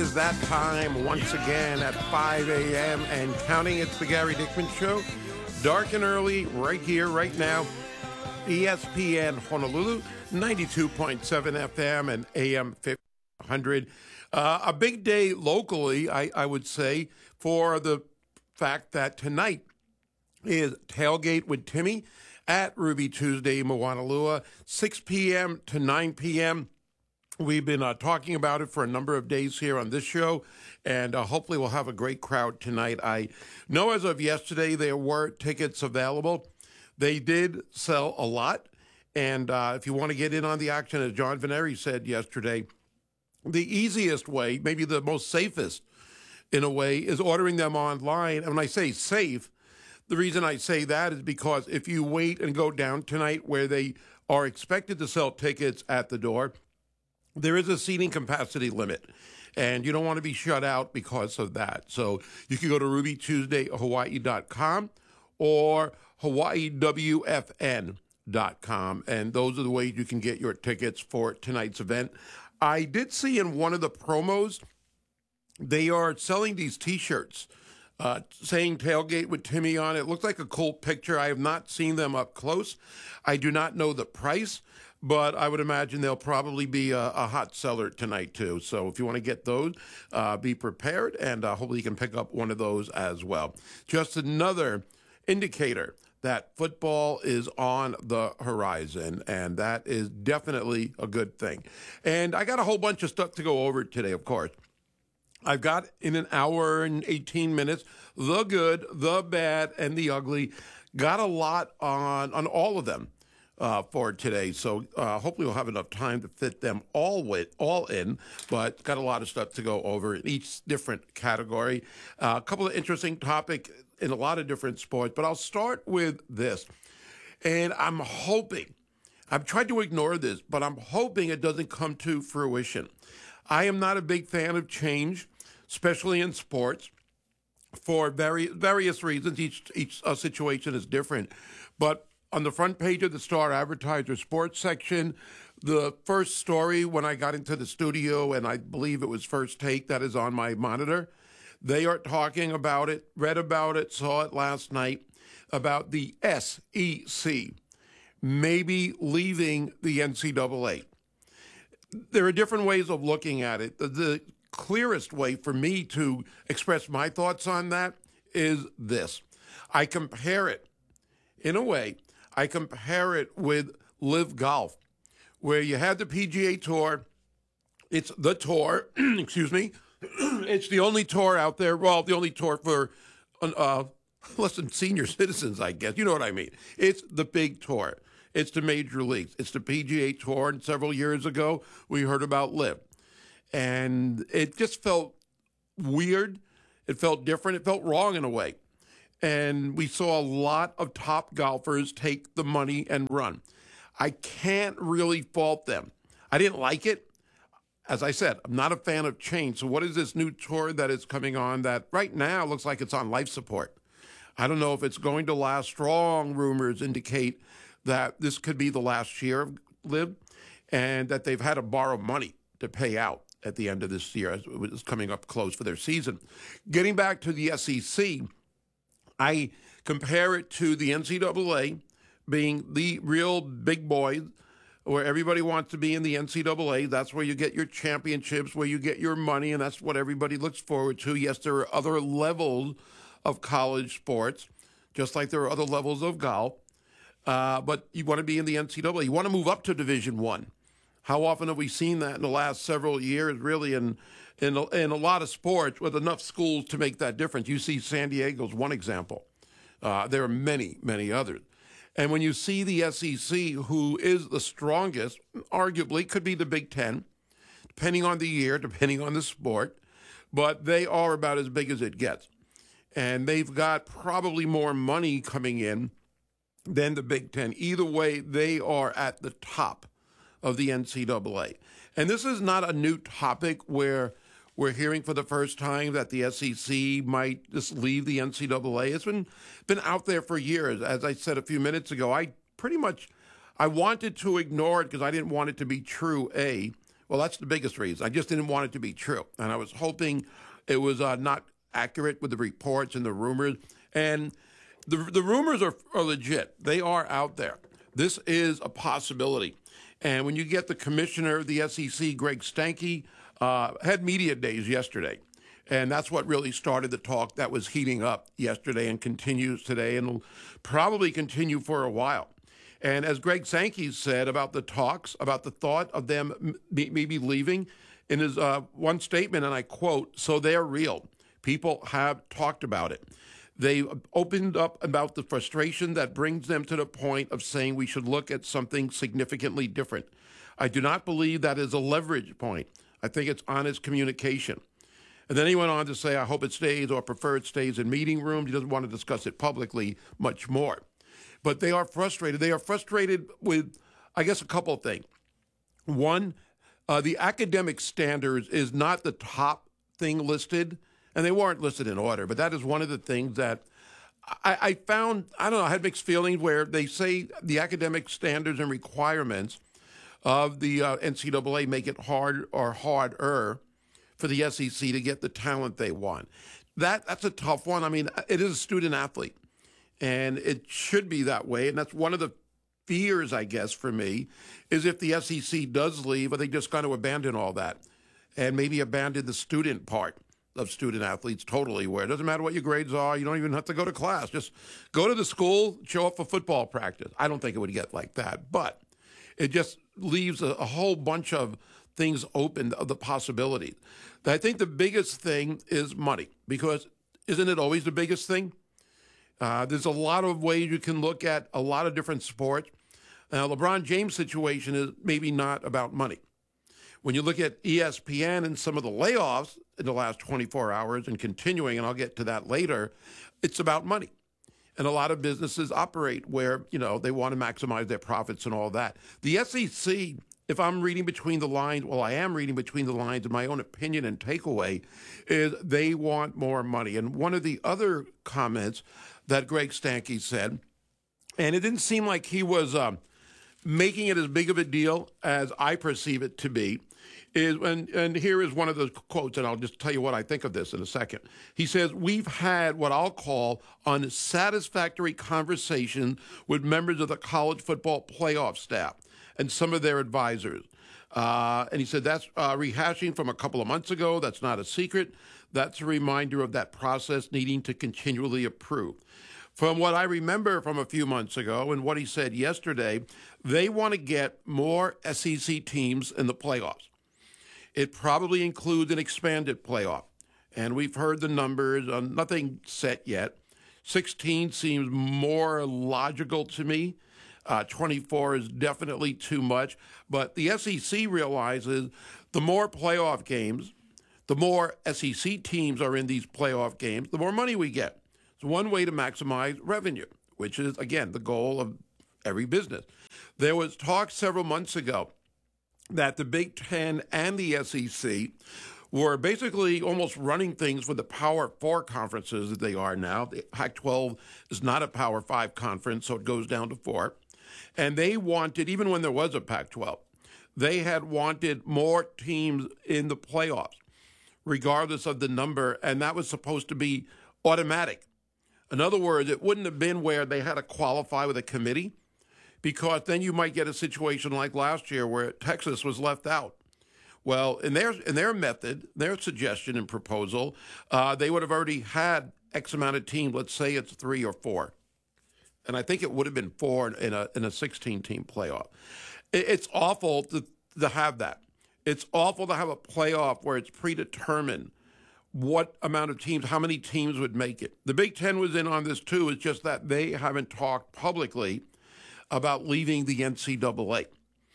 is that time once again at 5 a.m. and counting. It's the Gary Dickman Show. Dark and early, right here, right now. ESPN Honolulu, 92.7 FM and AM 500. A big day locally, I would say, for the fact that tonight is Tailgate with Timmy at Ruby Tuesday, Moanalua, 6 p.m. to 9 p.m. We've been talking about it for a number of days here on this show, and hopefully we'll have a great crowd tonight. I know as of yesterday there were tickets available. They did sell a lot, and if you want to get in on the action, as John Veneri said yesterday, the easiest way, maybe the most safest in a way, is ordering them online. And when I say safe, the reason I say that is because if you wait and go down tonight where they are expected to sell tickets at the door, there is a seating capacity limit, and you don't want to be shut out because of that. So you can go to RubyTuesdayHawaii.com or HawaiiWFN.com, and those are the ways you can get your tickets for tonight's event. I did see in one of the promos, they are selling these T-shirts saying Tailgate with Timmy on it. It looks like a cool picture. I have not seen them up close. I do not know the price, but I would imagine they'll probably be a hot seller tonight, too. So if you want to get those, be prepared, and hopefully you can pick up one of those as well. Just another indicator that football is on the horizon, and that is definitely a good thing. And I got a whole bunch of stuff to go over today, of course. I've got in an hour and 18 minutes, the good, the bad, and the ugly. Got a lot on all of them for today. So hopefully we'll have enough time to fit them all in, but got a lot of stuff to go over in each different category. A couple of interesting topics in a lot of different sports, but I'll start with this. And I'm hoping, I've tried to ignore this, but I'm hoping it doesn't come to fruition. I am not a big fan of change, especially in sports, for various reasons. Each situation is different. But on the front page of the Star Advertiser sports section, the first story when I got into the studio, and I believe it was First Take that is on my monitor, they are talking about it, read about it, saw it last night, about the SEC maybe leaving the NCAA. There are different ways of looking at it. The clearest way for me to express my thoughts on that is this. I compare it, in a way, with Live Golf, where you had the PGA Tour. It's the tour, excuse me. It's the only tour out there, well, the only tour for less than senior citizens, I guess. You know what I mean. It's the big tour. It's the major leagues. It's the PGA Tour, and several years ago, we heard about Live. And it just felt weird. It felt different. It felt wrong in a way. And we saw a lot of top golfers take the money and run. I can't really fault them. I didn't like it. As I said, I'm not a fan of change. So what is this new tour that is coming on that right now looks like it's on life support? I don't know if it's going to last. Strong rumors indicate that this could be the last year of Live, and that they've had to borrow money to pay out at the end of this year as it was coming up close for their season. Getting back to the SEC, I compare it to the NCAA being the real big boys, where everybody wants to be in the NCAA. That's where you get your championships, where you get your money, and that's what everybody looks forward to. Yes, there are other levels of college sports, just like there are other levels of golf. But you want to be in the NCAA. You want to move up to Division I. How often have we seen that in the last several years, really, in a lot of sports with enough schools to make that difference? You see San Diego's one example. There are many, many others. And when you see the SEC, who is the strongest, arguably could be the Big Ten, depending on the year, depending on the sport, but they are about as big as it gets. And they've got probably more money coming in than the Big Ten. Either way, they are at the top of the NCAA. And this is not a new topic where we're hearing for the first time that the SEC might just leave the NCAA. It's been out there for years. As I said a few minutes ago, I wanted to ignore it because I didn't want it to be true, A. Well, that's the biggest reason. I just didn't want it to be true. And I was hoping it was not accurate with the reports and the rumors. And the rumors are legit. They are out there. This is a possibility. And when you get the commissioner of the SEC, Greg Sankey, had media days yesterday. And that's what really started the talk that was heating up yesterday and continues today and will probably continue for a while. And as Greg Sankey said about the talks, about the thought of them maybe leaving, in his one statement, and I quote, "So they're real. People have talked about it. They opened up about the frustration that brings them to the point of saying we should look at something significantly different. I do not believe that is a leverage point. I think it's honest communication." And then he went on to say, "I hope it stays or prefer it stays in meeting rooms." He doesn't want to discuss it publicly much more. But they are frustrated. They are frustrated with, I guess, a couple of things. One, the academic standards is not the top thing listed, and they weren't listed in order, but that is one of the things that I found, I don't know, I had mixed feelings where they say the academic standards and requirements of the NCAA make it hard or harder for the SEC to get the talent they want. That's a tough one. I mean, it is a student athlete, and it should be that way, and that's one of the fears, I guess, for me, is if the SEC does leave, are they just going to abandon all that and maybe abandon the student part of student athletes totally, where it doesn't matter what your grades are, you don't even have to go to class. Just go to the school, show up for football practice. I don't think it would get like that, but it just leaves a whole bunch of things open of the possibilities. I think the biggest thing is money, because isn't it always the biggest thing? There's a lot of ways you can look at a lot of different sports. Now, LeBron James' situation is maybe not about money. When you look at ESPN and some of the layoffs in the last 24 hours and continuing, and I'll get to that later, it's about money. And a lot of businesses operate where, they want to maximize their profits and all that. The SEC, if I'm reading between the lines, well, I am reading between the lines, in my own opinion and takeaway, is they want more money. And one of the other comments that Greg Sankey said, and it didn't seem like he was making it as big of a deal as I perceive it to be, is, and here is one of the quotes, and I'll just tell you what I think of this in a second. He says, "We've had what I'll call unsatisfactory conversations with members of the college football playoff staff and some of their advisors." And he said that's rehashing from a couple of months ago. That's not a secret. That's a reminder of that process needing to continually improve. From what I remember from a few months ago and what he said yesterday, they want to get more SEC teams in the playoffs. It probably includes an expanded playoff. And we've heard the numbers, nothing set yet. 16 seems more logical to me. 24 is definitely too much. But the SEC realizes the more playoff games, the more SEC teams are in these playoff games, the more money we get. It's one way to maximize revenue, which is, again, the goal of every business. There was talk several months ago that the Big Ten and the SEC were basically almost running things for the Power Four conferences that they are now. The Pac-12 is not a Power Five conference, so it goes down to four. And they wanted, even when there was a Pac-12, they had wanted more teams in the playoffs, regardless of the number, and that was supposed to be automatic. In other words, it wouldn't have been where they had to qualify with a committee, because then you might get a situation like last year where Texas was left out. Well, in their method, their suggestion and proposal, they would have already had X amount of teams. Let's say it's 3 or 4, and I think it would have been 4 in a 16-team playoff. It's awful to have that. It's awful to have a playoff where it's predetermined what amount of teams, how many teams would make it. The Big Ten was in on this too. It's just that they haven't talked publicly about leaving the NCAA.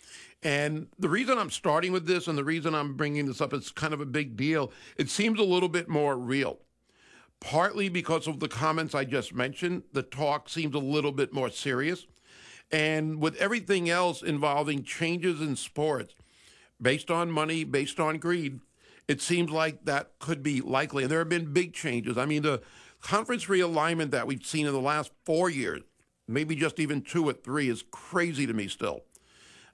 And the reason I'm starting with this and the reason I'm bringing this up, it's kind of a big deal. It seems a little bit more real. Partly because of the comments I just mentioned, the talk seems a little bit more serious. And with everything else involving changes in sports, based on money, based on greed, it seems like that could be likely. And there have been big changes. I mean, the conference realignment that we've seen in the last 4 years, maybe just even 2 or 3, is crazy to me still.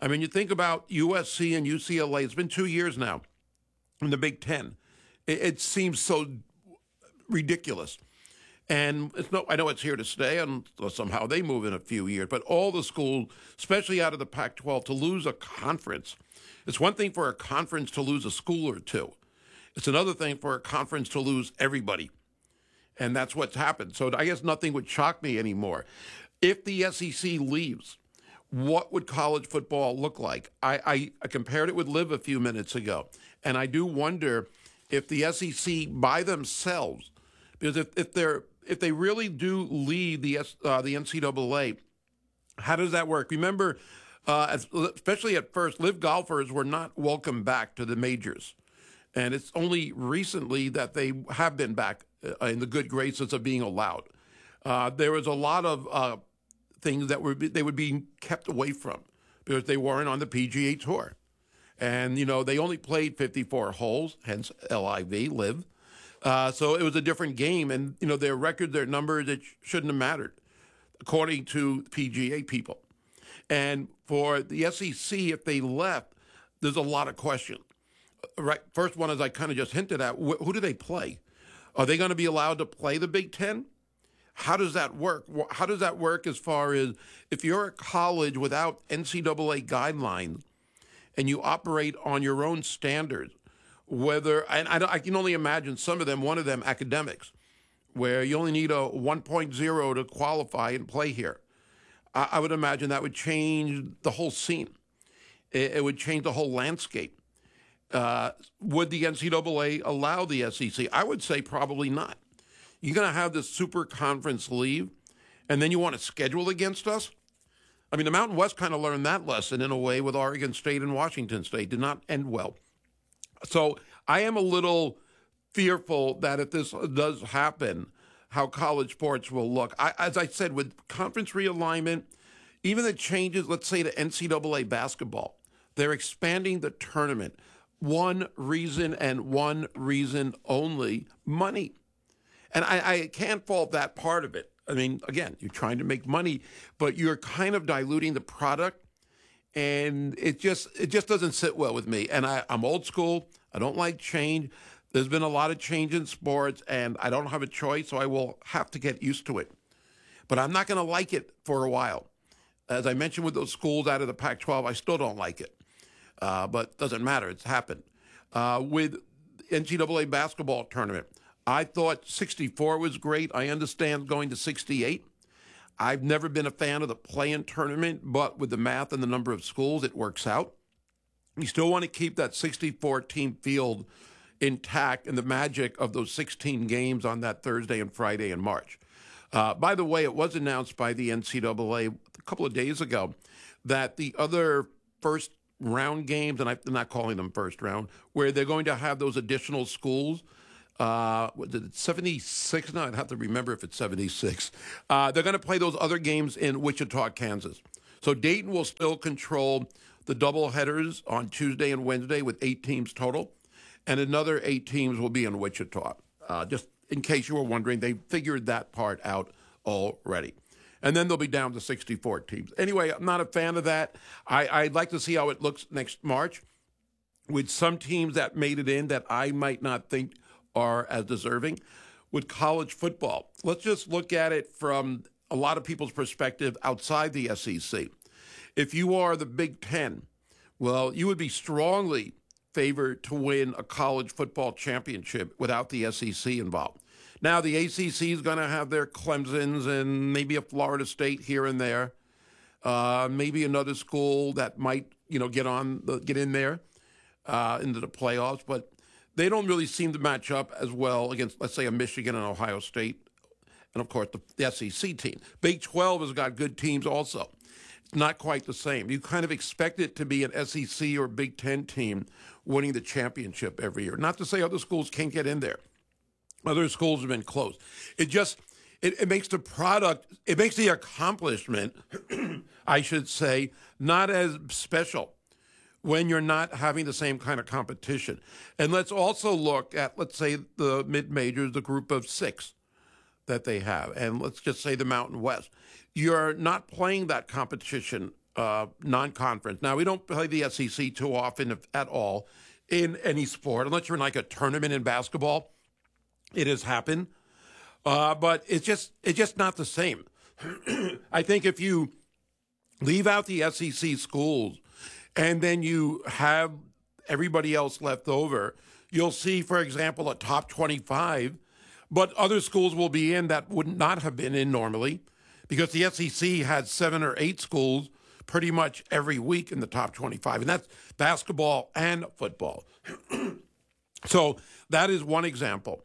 I mean, you think about USC and UCLA. It's been 2 years now in the Big Ten. It seems so ridiculous. And I know it's here to stay, and somehow they move in a few years. But all the schools, especially out of the Pac-12, to lose a conference. It's one thing for a conference to lose a school or two. It's another thing for a conference to lose everybody. And that's what's happened. So I guess nothing would shock me anymore. If the SEC leaves, what would college football look like? I compared it with Liv a few minutes ago. And I do wonder if the SEC by themselves, because if they really do lead the NCAA, how does that work? Remember, especially at first, Liv golfers were not welcome back to the majors. And it's only recently that they have been back in the good graces of being allowed. There was a lot of things that they would be kept away from because they weren't on the PGA Tour. And, they only played 54 holes, hence LIV, Liv. So it was a different game. And, their record, their numbers, it shouldn't have mattered, according to PGA people. And for the SEC, if they left, there's a lot of questions. Right. First one, as I kind of just hinted at, who do they play? Are they going to be allowed to play the Big Ten? How does that work? How does that work as far as if you're a college without NCAA guidelines and you operate on your own standards, I can only imagine some of them, one of them academics, where you only need a 1.0 to qualify and play here. I would imagine that would change the whole scene. It would change the whole landscape. Would the NCAA allow the SEC? I would say probably not. You're going to have this super conference leave, and then you want to schedule against us? I mean, the Mountain West kind of learned that lesson in a way with Oregon State and Washington State. Did not end well. So I am a little fearful that if this does happen, how college sports will look. As I said, with conference realignment, even the changes, let's say to NCAA basketball, they're expanding the tournament. One reason and one reason only, money. And I can't fault that part of it. I mean, again, you're trying to make money, but you're kind of diluting the product, and it just doesn't sit well with me. And I'm old school. I don't like change. There's been a lot of change in sports, and I don't have a choice, so I will have to get used to it. But I'm not going to like it for a while. As I mentioned with those schools out of the Pac-12, I still don't like it. But it doesn't matter. It's happened. With NCAA basketball tournament, I thought 64 was great. I understand going to 68. I've never been a fan of the play-in tournament, but with the math and the number of schools, it works out. You still want to keep that 64-team field intact and the magic of those 16 games on that Thursday and Friday in March. By the way, it was announced by the NCAA a couple of days ago that the other first round games, and I'm not calling them first round, where they're going to have those additional schools. Was it 76? No, I'd have to remember if it's 76. They're going to play those other games in Wichita, Kansas. So Dayton will still control the doubleheaders on Tuesday and Wednesday with 8 teams total, and another 8 teams will be in Wichita. Just in case you were wondering, they figured that part out already. And then they'll be down to 64 teams. Anyway, I'm not a fan of that. I'd like to see how it looks next March with some teams that made it in that I might not think are as deserving. With college football, let's just look at it from a lot of people's perspective outside the SEC. If you are the Big Ten, well, you would be strongly favored to win a college football championship without the SEC involved. Now, the ACC is going to have their Clemsons and maybe a Florida State here and there, maybe another school that might, get in there into the playoffs, but they don't really seem to match up as well against, let's say, a Michigan and Ohio State, and of course the SEC team. Big 12 has got good teams also. It's not quite the same. You kind of expect it to be an SEC or Big 10 team winning the championship every year. Not to say other schools can't get in there. Other schools have been close. It makes the product, it makes the accomplishment, I should say, not as special when you're not having the same kind of competition. And let's also look at, let's say, the mid-majors, the group of 6 that they have. And let's just say the Mountain West. You're not playing that competition non-conference. Now, we don't play the SEC too often at all in any sport, unless you're in like a tournament in basketball. It has happened. But it's just not the same. I think if you leave out the SEC schools and then you have everybody else left over, you'll see, for example, a top 25, but other schools will be in that would not have been in normally, because the SEC had 7 or 8 schools pretty much every week in the top 25, and that's basketball and football. So that is one example.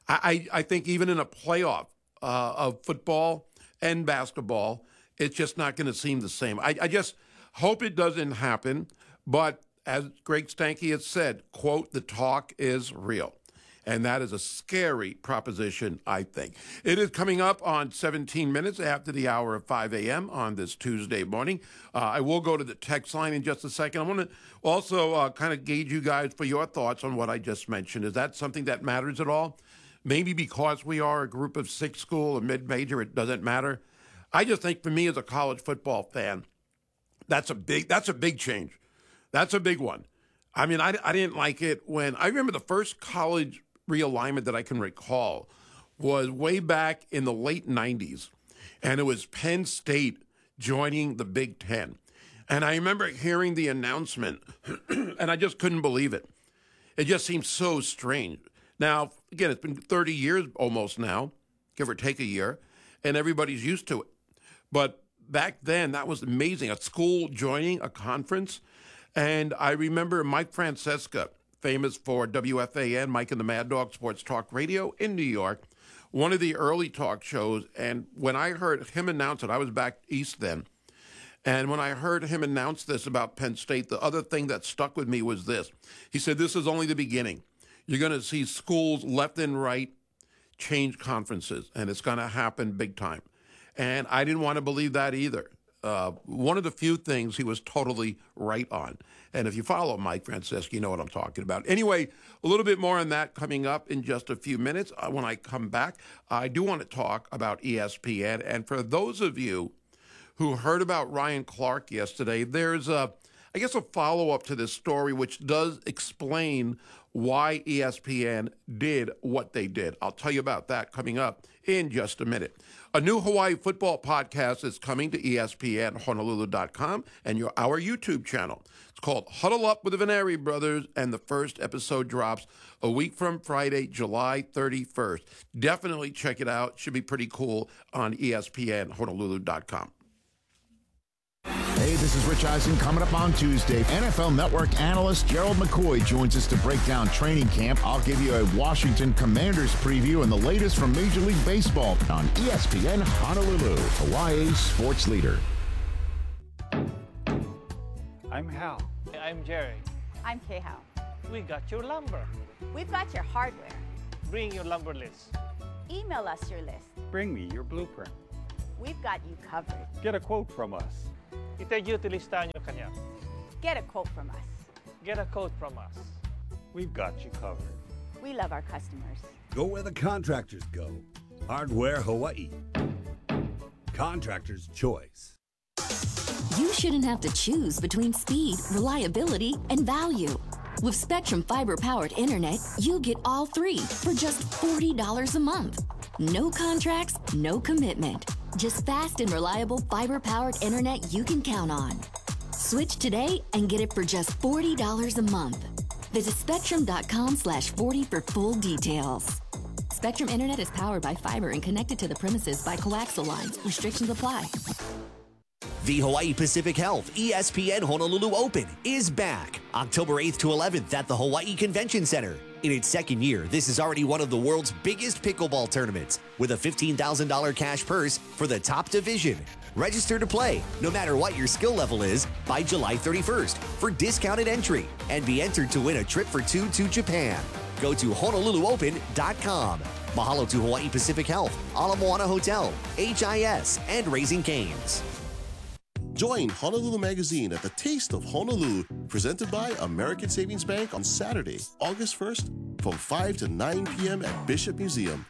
I think even in a playoff of football and basketball, it's just not going to seem the same. I just hope it doesn't happen, but as Greg Stanke has said, quote, the talk is real. And that is a scary proposition, I think. It is coming up on 17 minutes after the hour of 5 a.m. on this Tuesday morning. I will go to the text line in just a second. I want to also kind of gauge you guys for your thoughts on what I just mentioned. Is that something that matters at all? Maybe because we are a group of 6 school, a mid-major, it doesn't matter. I just think for me as a college football fan, that's a big change. That's a big one. I mean, I didn't like it when I remember the first college realignment that I can recall was way back in the late 90s, and it was Penn State joining the Big Ten. And I remember hearing the announcement, and I just couldn't believe it. It just seemed so strange. Now, again, it's been 30 years almost now, give or take a year, and everybody's used to it. But back then, that was amazing, a school joining a conference. And I remember Mike Francesca, famous for WFAN, Mike and the Mad Dog Sports Talk Radio in New York, one of the early talk shows. And when I heard him announce it, I was back east then. And when I heard him announce this about Penn State, the other thing that stuck with me was this. He said, this is only the beginning. You're going to see schools left and right change conferences, and it's going to happen big time. And I didn't want to believe that either. One of the few things he was totally right on. And if you follow Mike Francesca, you know what I'm talking about. Anyway, a little bit more on that coming up in just a few minutes. When I come back, I do want to talk about ESPN. And for those of you who heard about Ryan Clark yesterday, there's a follow-up to this story which does explain why ESPN did what they did. I'll tell you about that coming up in just a minute. A new Hawaii football podcast is coming to ESPN, Honolulu.com, and our YouTube channel. It's called Huddle Up with the Veneri Brothers, and the first episode drops a week from Friday, July 31st. Definitely check it out. Should be pretty cool on ESPN, Honolulu.com. Hey, this is Rich Eisen. Coming up on Tuesday, NFL Network analyst Gerald McCoy joins us to break down training camp. I'll give you a Washington Commanders preview and the latest from Major League Baseball on ESPN Honolulu, Hawaii's sports leader. I'm Hal. I'm Jerry. I'm Kay-Hao. We got your lumber. We've got your hardware. Bring your lumber list. Email us your list. Bring me your blueprint. We've got you covered. Get a quote from us. Itayo listahan nyo kanya. Get a quote from us. Get a quote from us. We've got you covered. We love our customers. Go where the contractors go. Hardware Hawaii. Contractor's choice. You shouldn't have to choose between speed, reliability, and value. With Spectrum fiber-powered internet, you get all 3 for just $40 a month. No contracts, no commitment. Just fast and reliable fiber-powered internet you can count on. Switch today and get it for just $40 a month. Visit Spectrum.com/40 for full details. Spectrum Internet is powered by fiber and connected to the premises by coaxial lines. Restrictions apply. The Hawaii Pacific Health ESPN Honolulu Open is back October 8th to 11th at the Hawaii Convention Center. In its second year, this is already one of the world's biggest pickleball tournaments with a $15,000 cash purse for the top division. Register to play, no matter what your skill level is, by July 31st for discounted entry and be entered to win a trip for 2 to Japan. Go to HonoluluOpen.com. Mahalo to Hawaii Pacific Health, Ala Moana Hotel, HIS, and Raising Cane's. Join Honolulu Magazine at the Taste of Honolulu, presented by American Savings Bank on Saturday, August 1st, from 5 to 9 p.m. at Bishop Museum.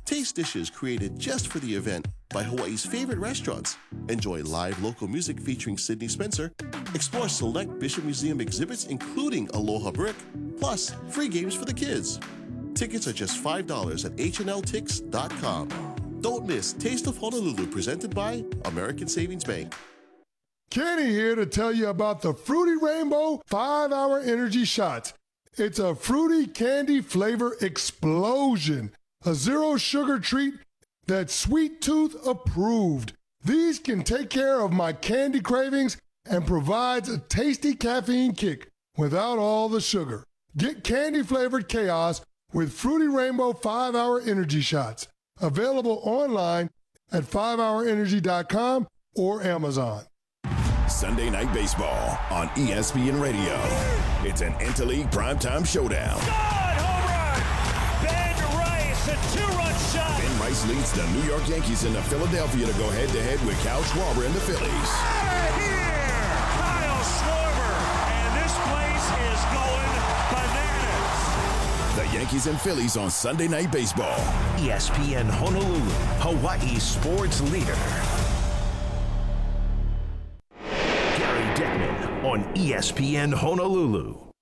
Taste dishes created just for the event by Hawaii's favorite restaurants. Enjoy live local music featuring Sidney Spencer. Explore select Bishop Museum exhibits, including Aloha Brick, plus free games for the kids. Tickets are just $5 at hnltix.com. Don't miss Taste of Honolulu, presented by American Savings Bank. Kenny here to tell you about the Fruity Rainbow 5-Hour Energy Shots. It's a fruity candy flavor explosion. A zero-sugar treat that's Sweet Tooth approved. These can take care of my candy cravings and provides a tasty caffeine kick without all the sugar. Get candy-flavored chaos with Fruity Rainbow 5-Hour Energy Shots. Available online at 5hourenergy.com or Amazon. Sunday Night Baseball on ESPN Radio. It's an Interleague primetime showdown. A two-run shot. Ben Rice leads the New York Yankees into Philadelphia to go head-to-head with Kyle Schwarber and the Phillies. Out of here, Kyle Schwarber, and this place is going bananas. The Yankees and Phillies on Sunday Night Baseball. ESPN Honolulu, Hawaii sports leader. Gary Dickman on ESPN Honolulu.